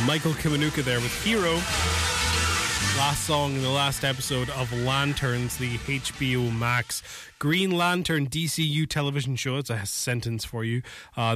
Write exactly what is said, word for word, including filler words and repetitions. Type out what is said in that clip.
Michael Kiwanuka there with Hero. Last song in the last episode of Lanterns, the H B O Max Green Lantern D C U television show. It's a sentence for you. Uh,